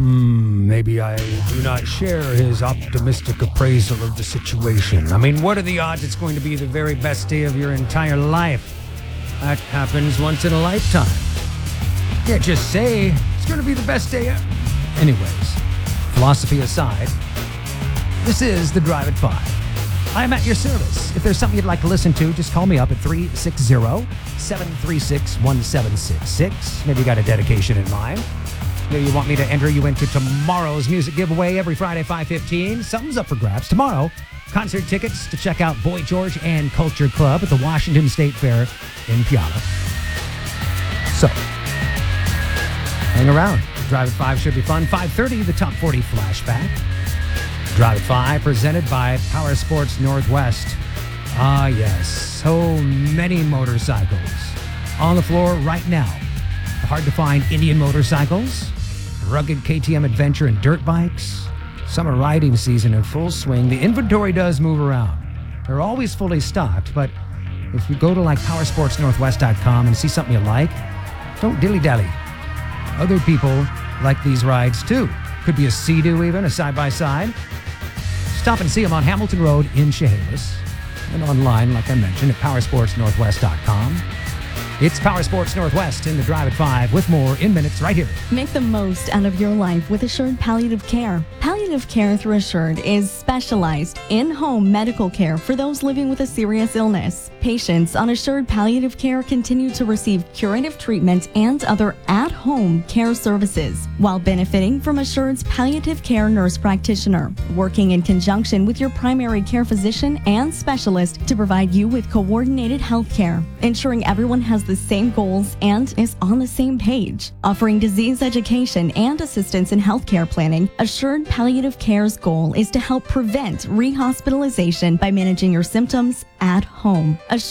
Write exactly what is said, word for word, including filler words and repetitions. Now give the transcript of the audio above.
Hmm, maybe I do not share his optimistic appraisal of the situation. I mean, what are the odds it's going to be the very best day of your entire life? That happens once in a lifetime. You can't just say it's going to be the best day ever. Anyways, philosophy aside, this is The Drive at five. I am at your service. If there's something you'd like to listen to, just call me up at three six zero, seven three six, one seven six six. Maybe you got a dedication in mind. Maybe you want me to enter you into tomorrow's music giveaway every Friday, five fifteen. Something's up for grabs. Tomorrow, concert tickets to check out Boy George and Culture Club at the Washington State Fair in Puyallup. So, hang around. Drive at five should be fun. five thirty, the Top forty Flashback. Drive at five, presented by Power Sports Northwest. Ah, yes, so many motorcycles on the floor right now. The hard-to-find Indian motorcycles, rugged K T M adventure and dirt bikes. Summer riding season in full swing. The inventory does move around. They're always fully stocked, but if you go to like power sports northwest dot com and see something you like, don't dilly-dally. Other people like these rides too. Could be a Sea-Doo even, a side-by-side. Stop and see them on Hamilton Road in Chehalis. And online, like I mentioned, at power sports northwest dot com. It's Power Sports Northwest in the Drive at five with more in minutes right here. Make the most out of your life with Assured Palliative Care. Palliative care through Assured is specialized in-home medical care for those living with a serious illness. Patients on Assured Palliative Care continue to receive curative treatment and other at-home care services while benefiting from Assured's palliative care nurse practitioner, working in conjunction with your primary care physician and specialist to provide you with coordinated health care, ensuring everyone has the same goals and is on the same page. Offering disease education and assistance in healthcare planning, Assured Palliative Care's goal is to help prevent rehospitalization by managing your symptoms at home. Assured